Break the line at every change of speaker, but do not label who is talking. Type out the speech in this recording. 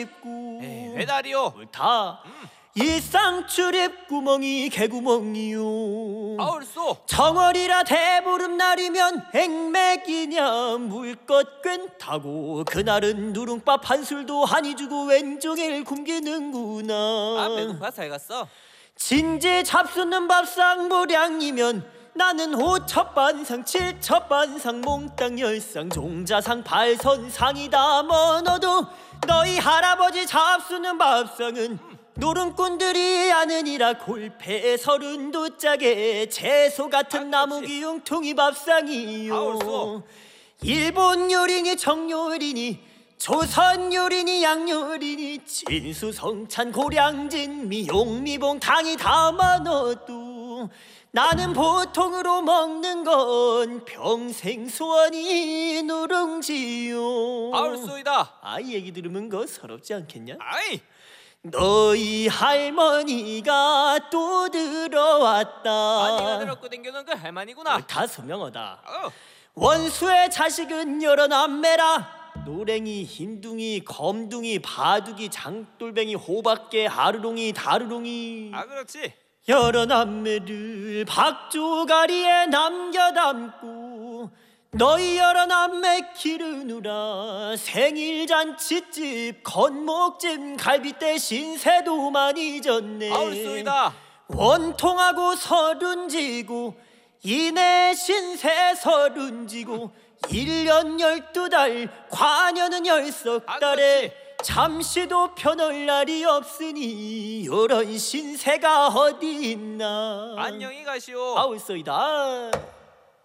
왜다리요?
옳다. 일상 출입 구멍이 개구멍이요.
아울쏘.
정월이라 대보름날이면 행맥이냐 물것 괜타고 그날은 누룽밥 한 술도 한이 주고 왼종일 굶기는구나.
아 배고파 잘 갔어.
진지 잡수는 밥상 모량이면 나는 5첩 반상 7첩 반상 몽땅 10상 종자상 발선상이다. 뭐너도 너희 할아버지 잡수는 밥상은 노름꾼들이 아느니라 골패 서른도 짜게 채소 같은 나무 기용통이 밥상이요.
아울쏘.
일본 요리니 정요리니 조선 요리니 양요리니 진수성찬 고량진 미용미봉 당이 담아넣어도 나는 보통으로 먹는 건 평생 소원이 누룽지요.
아울쏘이다.
이 얘기 들으면 거 서럽지 않겠냐?
아이.
너희 할머니가 또 들어왔다.
아니가 들었고 댕겨놓은 그 할머니구나.
다 소명하다.
어.
원수의 자식은 여러 남매라. 노랭이, 흰둥이, 검둥이, 바둑이, 장돌뱅이, 호박개, 하루롱이, 다루롱이.
아 그렇지.
여러 남매를 박조가리에 남겨담고 너희 여러 남매 기르누라. 생일잔치집, 건목집, 갈비대 신세도 많이 졌네.
아울쏘이다.
원통하고 서른지고 이내 신세 서른지고 1년 12달 과년은 10달에 잠시도 편할 날이 없으니 요런 신세가 어디 있나.
안녕히 가시오.
아울쏘이다.